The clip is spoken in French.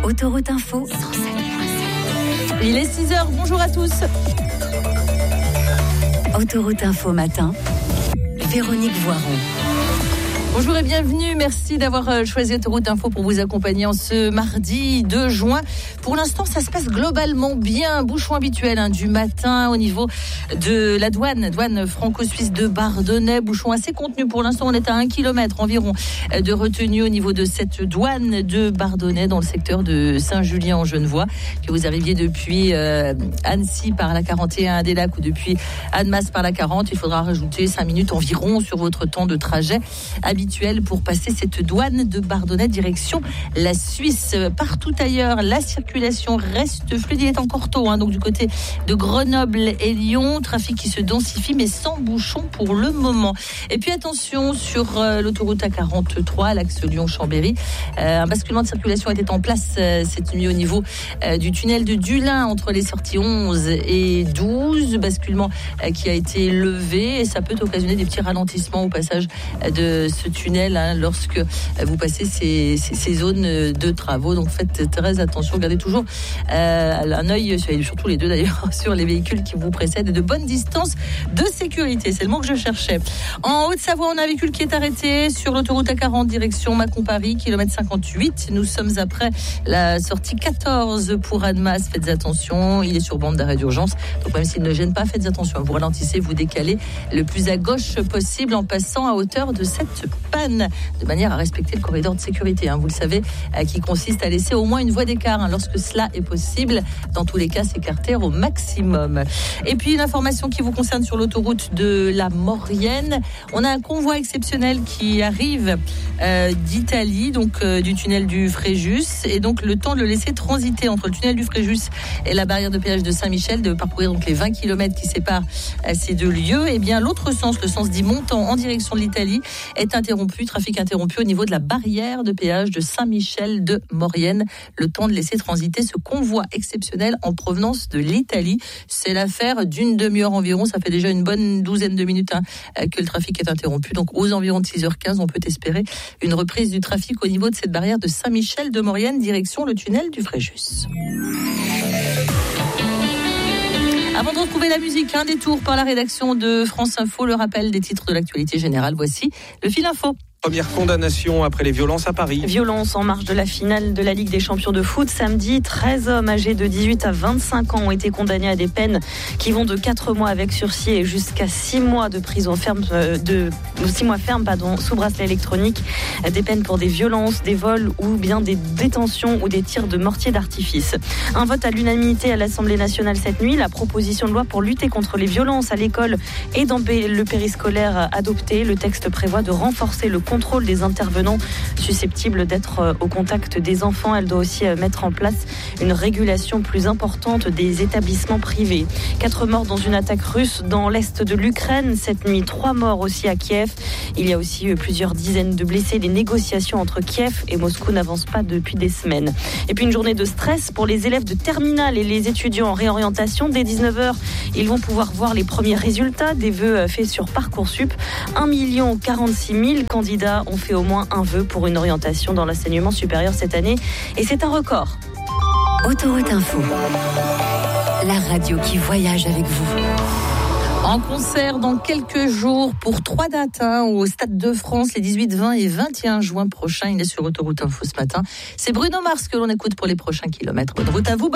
Autoroute Info 107.7. Il est 6h, bonjour à tous. Autoroute Info matin, Véronique Voiron. Bonjour et bienvenue, merci d'avoir choisi Autoroute Info pour vous accompagner en ce mardi 2 juin. Pour l'instant, ça se passe globalement bien, bouchon habituel du matin au niveau de la douane franco-suisse de Bardonnay, bouchon assez contenu pour l'instant, on est à 1 km environ de retenue au niveau de cette douane de Bardonnay dans le secteur de Saint-Julien-en-Genevois, que vous arriviez depuis Annecy par la 41 à des Lacs ou depuis Annemasse par la 40, il faudra rajouter 5 minutes environ sur votre temps de trajet habituel pour passer cette douane de Bardonnay direction la Suisse. Partout ailleurs, la circulation reste fluide. Il est encore tôt, donc du côté de Grenoble et Lyon, trafic qui se densifie mais sans bouchon pour le moment. Et puis attention sur l'autoroute A43, l'axe Lyon-Chambéry. Un basculement de circulation était en place cette nuit au niveau du tunnel de Dulin entre les sorties 11 et 12. Basculement qui a été levé et ça peut occasionner des petits ralentissements au passage de ce tunnel lorsque vous passez ces zones de travaux. Donc faites très attention, gardez toujours un œil, surtout les deux d'ailleurs, sur les véhicules qui vous précèdent et de bonne distance de sécurité. C'est le mot que je cherchais. En Haute-Savoie, on a un véhicule qui est arrêté sur l'autoroute A40 direction Mâcon-Paris, kilomètre 58. Nous sommes après la sortie 14 pour Annemasse. Faites attention, il est sur bande d'arrêt d'urgence. Donc même s'il ne gêne pas, faites attention. Vous ralentissez, vous décalez le plus à gauche possible en passant à hauteur de cette panne, de manière à respecter le corridor de sécurité, vous le savez, qui consiste à laisser au moins une voie d'écart lorsque cela est possible. Dans tous les cas, s'écarter au maximum. Et puis, une information qui vous concerne sur l'autoroute de la Maurienne. On a un convoi exceptionnel qui arrive d'Italie, donc du tunnel du Fréjus. Et donc, le temps de le laisser transiter entre le tunnel du Fréjus et la barrière de péage de Saint-Michel, de parcourir donc les 20 km qui séparent ces deux lieux. Et bien, l'autre sens, le sens dit montant en direction de l'Italie, est interrompu, trafic interrompu au niveau de la barrière de péage de Saint-Michel de Maurienne. Le temps de laisser transiter ce convoi exceptionnel en provenance de l'Italie. C'est l'affaire d'une demi-heure environ. Ça fait déjà une bonne douzaine de minutes que le trafic est interrompu. Donc aux environs de 6h15, on peut espérer une reprise du trafic au niveau de cette barrière de Saint-Michel de Maurienne, direction le tunnel du Fréjus. Avant de retrouver la musique, un détour par la rédaction de France Info, le rappel des titres de l'actualité générale. Voici le fil info. Première condamnation après les violences à Paris. Violences en marge de la finale de la Ligue des champions de foot. Samedi, 13 hommes âgés de 18 à 25 ans ont été condamnés à des peines qui vont de 4 mois avec sursis et jusqu'à 6 mois de prison ferme, 6 mois ferme, sous bracelet électronique. Des peines pour des violences, des vols ou bien des détentions ou des tirs de mortier d'artifice. Un vote à l'unanimité à l'Assemblée nationale cette nuit. La proposition de loi pour lutter contre les violences à l'école et dans le périscolaire adoptée. Le texte prévoit de renforcer le contrôle des intervenants susceptibles d'être au contact des enfants. Elle doit aussi mettre en place une régulation plus importante des établissements privés. 4 morts dans une attaque russe dans l'est de l'Ukraine cette nuit. 3 morts aussi à Kiev. Il y a aussi plusieurs dizaines de blessés. Les négociations entre Kiev et Moscou n'avancent pas depuis des semaines. Et puis une journée de stress pour les élèves de terminale et les étudiants en réorientation. Dès 19h, ils vont pouvoir voir les premiers résultats des vœux faits sur Parcoursup. 1 046 000 candidats ont fait au moins un vœu pour une orientation dans l'enseignement supérieur cette année. Et c'est un record. Autoroute Info, la radio qui voyage avec vous. En concert dans quelques jours pour 3 dates au Stade de France, les 18, 20 et 21 juin prochains. Il est sur Autoroute Info ce matin. C'est Bruno Mars que l'on écoute pour les prochains kilomètres. Bonne route à vous.